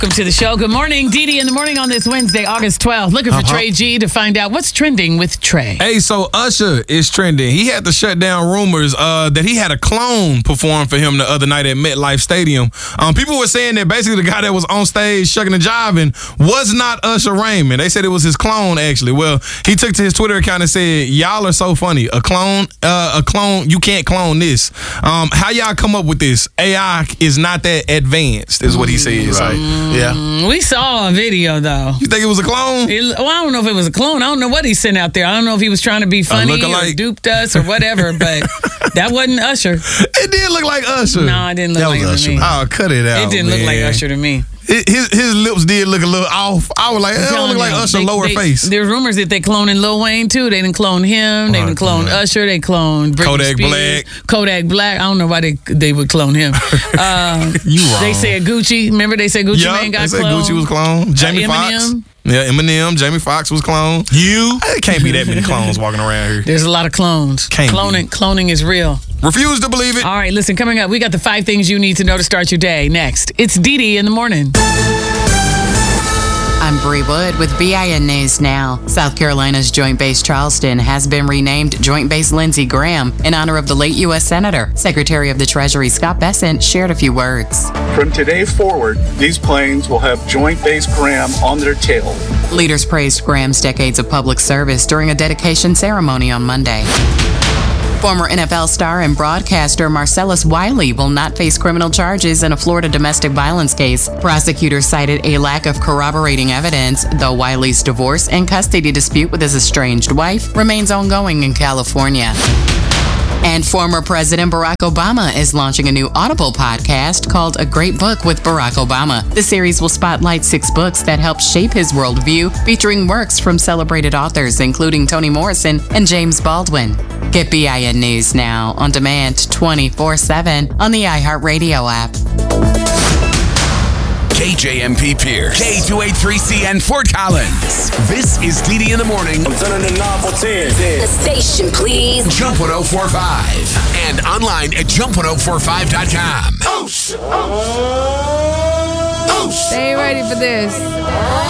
Welcome to the show. Good morning, Dee in the morning on this Wednesday, August 12th. Looking for Trey G to find out what's trending with Trey. Hey, so Usher is trending. He had to shut down rumors that he had a clone perform for him the other night at MetLife Stadium. People were saying that basically the guy that was on stage shucking and jiving was not Usher Raymond. They said it was his clone, actually. Well, he took to his Twitter account and said, y'all are so funny. A clone, you can't clone this. How y'all come up with this? AI is not that advanced, is what he said. Right. Yeah. We saw a video, though. You think it was a clone? Well, I don't know if it was a clone. I don't know what he sent out there. I don't know if he was trying to be funny or duped us or whatever, but that wasn't Usher. It did look like Usher. No, it didn't look like Usher to me. Oh, cut it out, It didn't look like Usher to me. His lips did look a little off. I was like, it don't look like Usher lower face. There's rumors that they cloning Lil Wayne, too. They didn't clone him. They didn't clone Usher. They cloned Britney Kodak Spears. Black. Kodak Black. I don't know why they would clone him. You wrong. They said Gucci. Remember they said Gucci Mane got they said cloned? Gucci was cloned. Jamie Foxx. Yeah, Eminem. Jamie Foxx was cloned. It can't be that many clones walking around here. There's a lot of clones. Cloning is real. Refuse to believe it. All right, listen, coming up, we got the 5 things you need to know to start your day. Next, it's Dee in the morning. I'm Bree Wood with BIN News Now. South Carolina's Joint Base Charleston has been renamed Joint Base Lindsey Graham in honor of the late U.S. Senator. Secretary of the Treasury Scott Bessent shared a few words. From today forward, these planes will have Joint Base Graham on their tail. Leaders praised Graham's decades of public service during a dedication ceremony on Monday. Former NFL star and broadcaster Marcellus Wiley will not face criminal charges in a Florida domestic violence case. Prosecutors cited a lack of corroborating evidence, though Wiley's divorce and custody dispute with his estranged wife remains ongoing in California. And former President Barack Obama is launching a new Audible podcast called A Great Book with Barack Obama. The series will spotlight 6 books that helped shape his worldview, featuring works from celebrated authors including Toni Morrison and James Baldwin. Get BIN News Now on demand 24/7 on the iHeartRadio app. KJMP Pierce, K283CN Fort Collins. This is Dee in the morning. I'm turning the knob for 10. The station, please. Jump 1045 and online at jump1045.com. Stay ready for this.